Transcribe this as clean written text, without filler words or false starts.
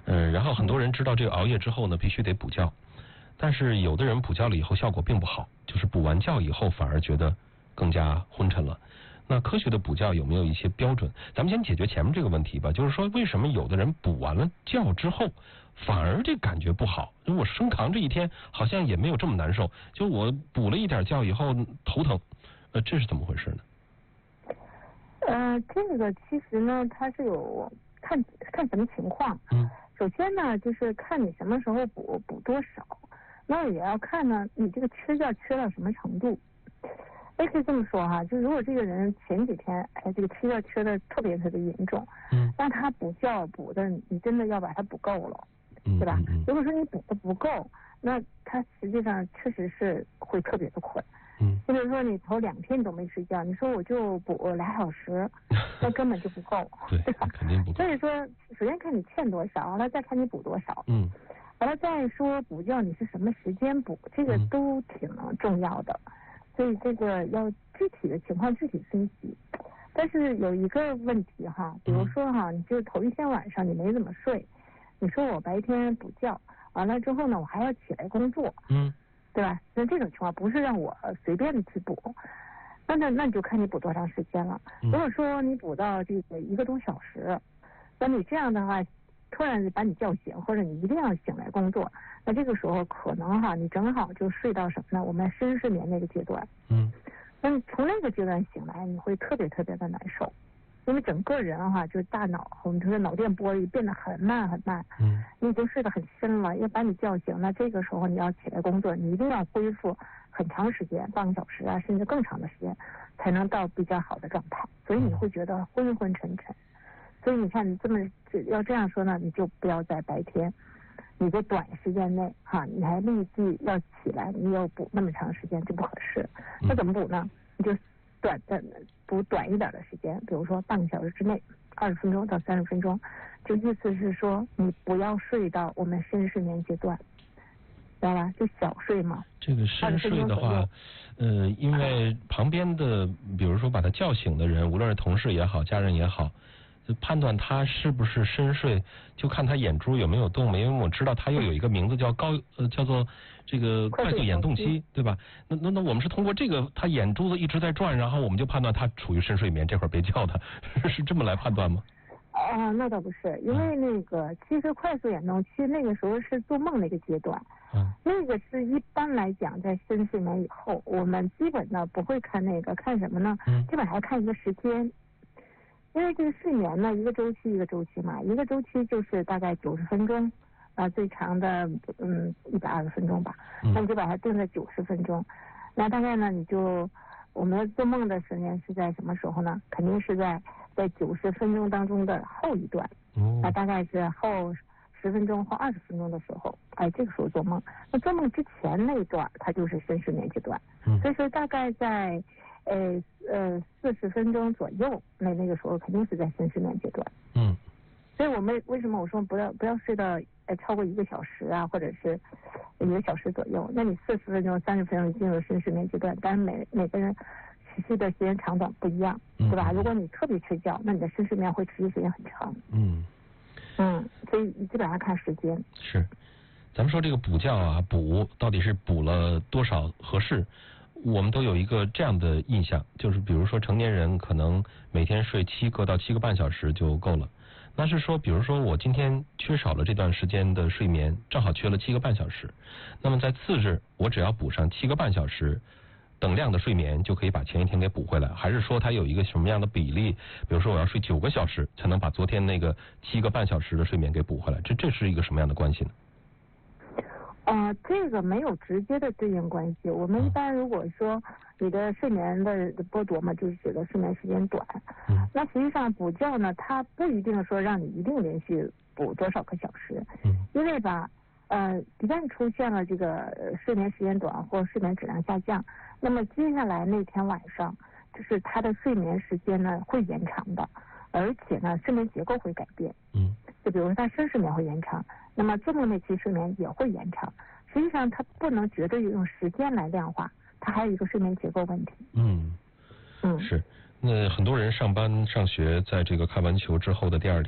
然后很多人知道这个熬夜之后呢，必须得补觉，但是有的人补觉了以后效果并不好，就是补完觉以后反而觉得更加昏沉了。那科学的补觉有没有一些标准？咱们先解决前面这个问题吧，就是说为什么有的人补完了觉之后反而这感觉不好？就我生扛这一天好像也没有这么难受，就我补了一点觉以后头疼，这是怎么回事呢？ 这个其实呢，它是有看什么情况。首先呢，就是看你什么时候补多少，那也要看呢你这个缺觉缺到什么程度。也可以这么说哈，就如果这个人前几天这个缺觉缺的特别特别严重，那他补觉补的你真的要把它补够了，对吧？如果说你补的不够，那他实际上确实是会特别的困。就比如说你头2天都没睡觉，你说我就补2小时，那根本就不够，对吧？ 肯定不够。 所以说，首先看你欠多少，完了再看你补多少，完了再说补觉你是什么时间补，这个都挺重要的。所以这个要具体的情况具体分析。但是有一个问题哈，比如说哈，你就头一天晚上你没怎么睡，你说我白天补觉，完了之后呢，我还要起来工作，对吧？那这种情况不是让我随便的去补，那你就看你补多长时间了。如果说你补到这个1个多小时，那你这样的话，突然把你叫醒，或者你一定要醒来工作，那这个时候可能哈，你正好就睡到什么呢？我们深睡眠那个阶段。那你从那个阶段醒来，你会特别特别的难受，因为整个人哈，就是大脑，我们说脑电波变得很慢很慢。你已经睡得很深了，要把你叫醒，那这个时候你要起来工作，你一定要恢复很长时间，半个小时啊，甚至更长的时间，才能到比较好的状态。所以你会觉得昏昏沉沉。所以你看，你要这样说呢，你就不要在白天，你在短时间内哈，你还立即要起来，你要补那么长时间就不合适。那怎么补呢？你就补短一点的时间，比如说半个小时之内，20分钟到30分钟，就意思是说你不要睡到我们深睡眠阶段，知道吧？就小睡嘛。 这个深睡的话，因为旁边的，比如说把他叫醒的人，无论是同事也好，家人也好，判断他是不是深睡，就看他眼珠有没有动。因为我知道他又有一个名字叫做这个快速眼动期，对吧？那我们是通过这个他眼珠子一直在转，然后我们就判断他处于深睡眠，这会儿别叫他，是这么来判断吗？ 那倒不是，因为那个其实快速眼动期那个时候是做梦那个阶段，那个是一般来讲在深睡眠以后，我们基本呢不会看那个，看什么呢？基本还看一个时间。因为这个睡眠呢，一个周期嘛，一个周期就是大概90分钟，最长的120分钟吧，那你就把它定在90分钟。那大概呢，我们做梦的时间是在什么时候呢？肯定是在90分钟当中的后一段，那大概是后10分钟或20分钟的时候，这个时候做梦。那做梦之前那一段，它就是深睡眠阶段，所以说大概在40分钟左右，那个时候肯定是在深睡眠阶段。所以我们为什么我说不要睡到超过1个小时啊，或者是1个小时左右？那你40分钟、30分钟进入深睡眠阶段，当然每个人持续的时间长短不一样，对吧？如果你特别缺觉，那你的深睡眠会持续时间很长。所以基本上看时间。 是，咱们说这个补觉啊，补到底是补了多少合适？我们都有一个这样的印象，就是比如说成年人可能每天睡7个到7个半小时就够了。那是说，比如说我今天缺少了这段时间的睡眠，正好缺了7个半小时，那么在次日我只要补上7个半小时等量的睡眠，就可以把前一天给补回来？还是说它有一个什么样的比例？比如说我要睡9个小时才能把昨天那个7个半小时的睡眠给补回来？这是一个什么样的关系呢？ 这个没有直接的对应关系。我们一般如果说你的睡眠的剥夺嘛，就是指的睡眠时间短。那实际上补觉呢，它不一定说让你一定连续补多少个小时。因为吧，一旦出现了这个睡眠时间短或睡眠质量下降，那么接下来那天晚上，就是他的睡眠时间呢会延长的，而且呢睡眠结构会改变。就比如说他深睡眠会延长，那么做梦那期睡眠也会延长。实际上它不能绝对用时间来量化，它还有一个睡眠结构问题。 是。那很多人上班上学，在这个看完球之后的第2天